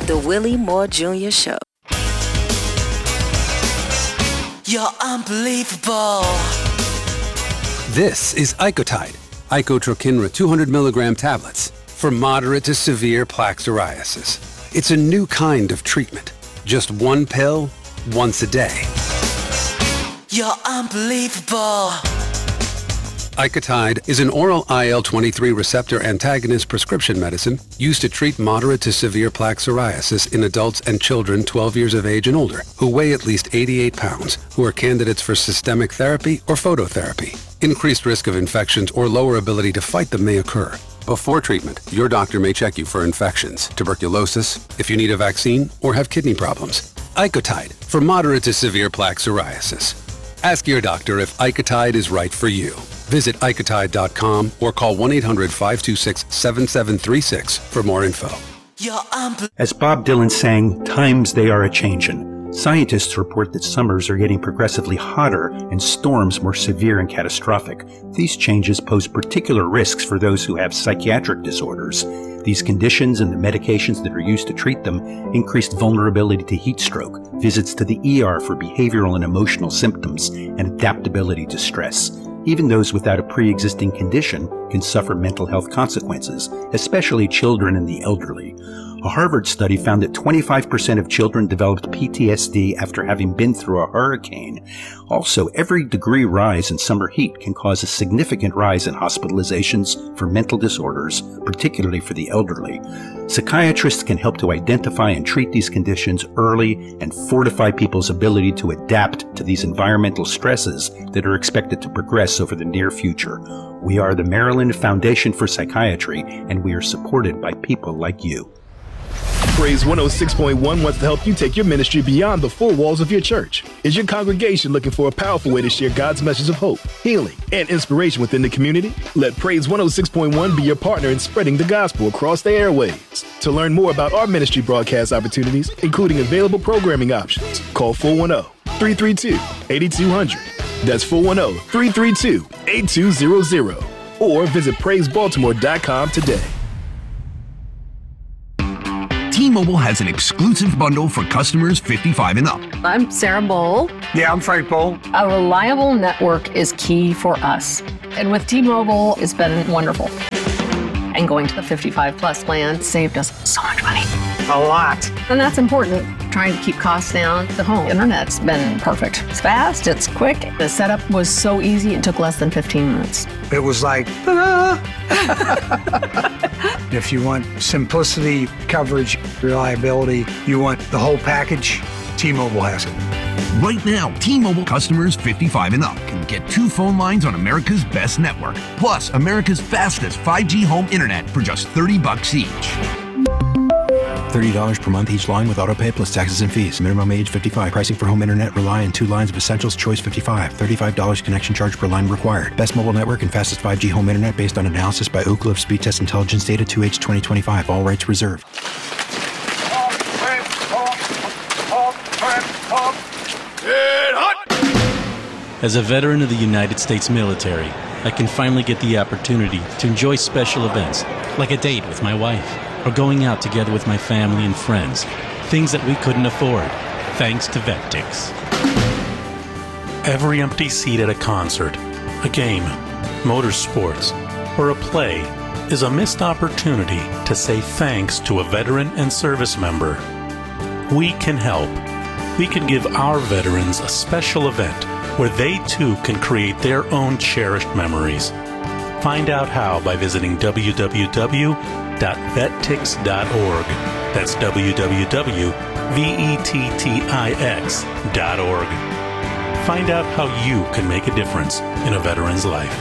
The Willie Moore Jr. Show. You're unbelievable. This is Icotide, Icotrokinra 200 milligram tablets for moderate to severe plaque psoriasis. It's a new kind of treatment. Just one pill, once a day. You're unbelievable. Icotide is an oral IL-23 receptor antagonist prescription medicine used to treat moderate to severe plaque psoriasis in adults and children 12 years of age and older who weigh at least 88 pounds, who are candidates for systemic therapy or phototherapy. Increased risk of infections or lower ability to fight them may occur. Before treatment, your doctor may check you for infections, tuberculosis, if you need a vaccine, or have kidney problems. Icotide for moderate to severe plaque psoriasis. Ask your doctor if Icotide is right for you. Visit Icotide.com or call 1-800-526-7736 for more info. As Bob Dylan sang, times they are a-changin'. Scientists report that summers are getting progressively hotter and storms more severe and catastrophic. These changes pose particular risks for those who have psychiatric disorders. These conditions and the medications that are used to treat them increased vulnerability to heat stroke, visits to the ER for behavioral and emotional symptoms, and adaptability to stress. Even those without a pre-existing condition can suffer mental health consequences, especially children and the elderly. A Harvard study found that 25% of children developed PTSD after having been through a hurricane. Also, every degree rise in summer heat can cause a significant rise in hospitalizations for mental disorders, particularly for the elderly. Psychiatrists can help to identify and treat these conditions early and fortify people's ability to adapt to these environmental stresses that are expected to progress over the near future. We are the Maryland Foundation for Psychiatry, and we are supported by people like you. Praise 106.1 wants to help you take your ministry beyond the four walls of your church. Is your congregation looking for a powerful way to share God's message of hope, healing, and inspiration within the community? Let Praise 106.1 be your partner in spreading the gospel across the airwaves. To learn more about our ministry broadcast opportunities, including available programming options, call 410-332-8200. That's 410-332-8200. Or visit PraiseBaltimore.com today. T-Mobile has an exclusive bundle for customers 55 and up. I'm Sarah Bowl. Yeah, I'm Frank Bowl. A reliable network is key for us. And with T-Mobile, it's been wonderful. And going to the 55 plus plan saved us so much money. A lot. And that's important. Trying to keep costs down. The home internet's been perfect. It's fast, it's quick. The setup was so easy, it took less than 15 minutes. It was like, ta-da! If you want simplicity, coverage, reliability, you want the whole package, T-Mobile has it. Right now, T-Mobile customers 55 and up can get 2 phone lines on America's best network, plus America's fastest 5G home internet for just $30 each. $30 per month each line with autopay plus taxes and fees. Minimum age 55. Pricing for home internet rely on 2 lines of Essentials Choice 55. $35 connection charge per line required. Best mobile network and fastest 5G home internet based on analysis by Oak Cliff Speed Test Intelligence data 2H 2025. All rights reserved. As a veteran of the United States military, I can finally get the opportunity to enjoy special events, like a date with my wife, or going out together with my family and friends, things that we couldn't afford, thanks to VetTix. Every empty seat at a concert, a game, motorsports, or a play is a missed opportunity to say thanks to a veteran and service member. We can help. We can give our veterans a special event where they too can create their own cherished memories. Find out how by visiting www.vettix.org. That's www.vettix.org. Find out how you can make a difference in a veteran's life.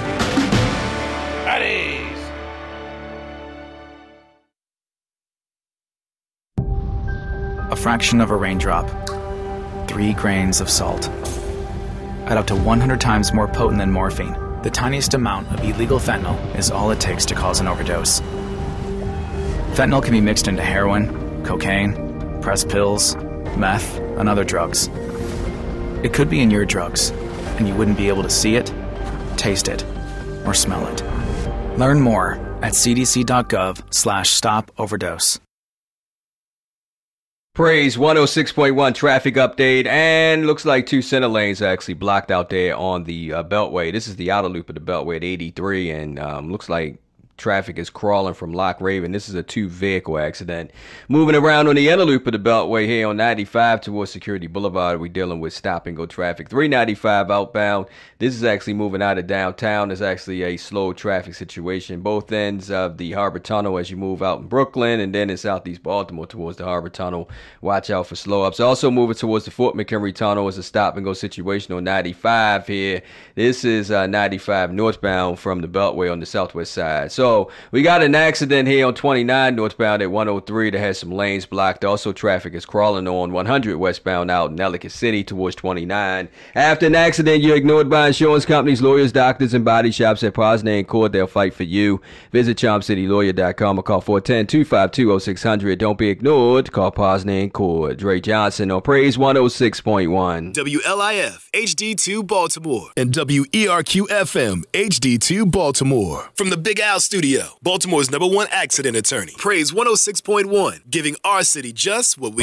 A fraction of a raindrop, 3 grains of salt. At up to 100 times more potent than morphine, the tiniest amount of illegal fentanyl is all it takes to cause an overdose. Fentanyl can be mixed into heroin, cocaine, pressed pills, meth, and other drugs. It could be in your drugs, and you wouldn't be able to see it, taste it, or smell it. Learn more at cdc.gov/stop overdose. Praise 106.1 traffic update, and looks like 2 center lanes are actually blocked out there on the Beltway. This is the outer loop of the Beltway at 83, and looks like traffic is crawling from Lock Raven. This is a 2-vehicle accident. Moving around on the inner loop of the Beltway here on 95 towards Security Boulevard, we're dealing with stop-and-go traffic. 395 outbound. This is actually moving out of downtown. There's actually a slow traffic situation. Both ends of the Harbor Tunnel as you move out in Brooklyn, and then in Southeast Baltimore towards the Harbor Tunnel. Watch out for slow-ups. Also moving towards the Fort McHenry Tunnel is a stop-and-go situation on 95 here. This is 95 northbound from the Beltway on the southwest side. So we got an accident here on 29 northbound at 103 that has some lanes blocked. Also, traffic is crawling on 100 westbound out in Ellicott City towards 29. After an accident, you're ignored by insurance companies, lawyers, doctors, and body shops at Posner & Court. They'll fight for you. Visit CharmCityLawyer.com or call 410-252-0600. Don't be ignored. Call Posner & Court. Dre Johnson on Praise 106.1. WLIF HD2 Baltimore and WERQ FM HD2 Baltimore. From the Big Al Studio, Baltimore's #1 accident attorney. Praise 106.1, giving our city just what we